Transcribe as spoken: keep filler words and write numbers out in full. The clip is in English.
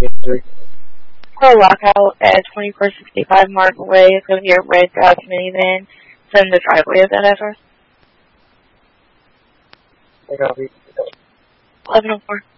For a lockout at twenty-four sixty-five Martin Way. It's going to be a red Dodge minivan. It's in the driveway of that address. eleven oh four.